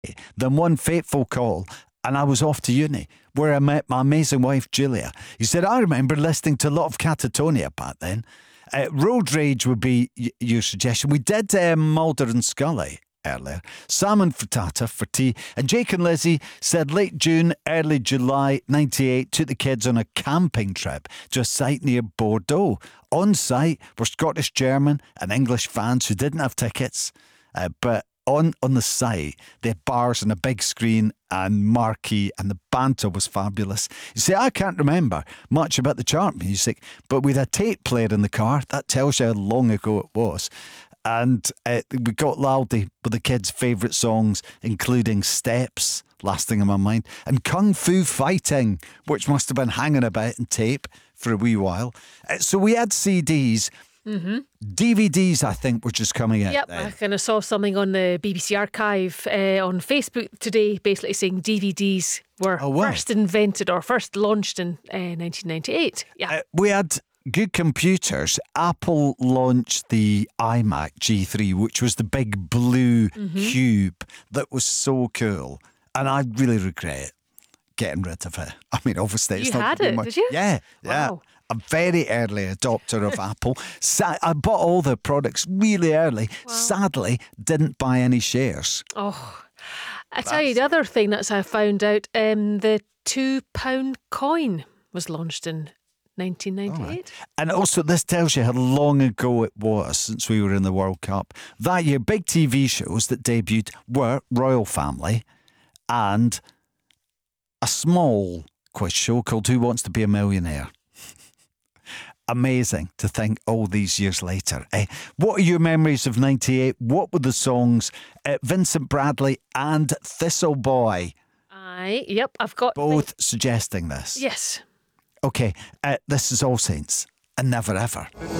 Then one fateful call, and I was off to uni, where I met my amazing wife, Julia. He said, I remember listening to a lot of Catatonia back then. Road Rage would be your suggestion. We did Mulder and Scully earlier. Salmon frittata for tea. And Jake and Lizzie said late June, early July 98, took the kids on a camping trip to a site near Bordeaux. On site were Scottish, German and English fans who didn't have tickets, but on the site, they had bars and a big screen and marquee, and the banter was fabulous. You see, I can't remember much about the chart music, but with a tape player in the car, that tells you how long ago it was. And we got loudy with the kids' favourite songs, including Steps, last thing in my mind, and Kung Fu Fighting, which must have been hanging about in tape for a wee while. So we had CDs. Mm-hmm. DVDs, I think, were just coming out. Yep, then. I kind of saw something on the BBC Archive on Facebook today, basically saying DVDs were first invented or first launched in 1998. Yeah, we had good computers. Apple launched the iMac G3, which was the big blue cube that was so cool, and I really regret getting rid of it. I mean, obviously, it's you not had it, did you? Yeah. Wow. A very early adopter of Apple. I bought all the products really early. Wow. Sadly, didn't buy any shares. Oh, I tell you, the other thing that I found out, the £2 coin was launched in 1998. Right. And also, this tells you how long ago it was since we were in the World Cup. That year, big TV shows that debuted were Royal Family and a small quiz show called Who Wants to Be a Millionaire? Amazing to think all these years later. What are your memories of 98? What were the songs? Vincent Bradley and Thistle Boy. Yep, I've got both suggesting this. Yes. Okay, this is All Saints and Never Ever.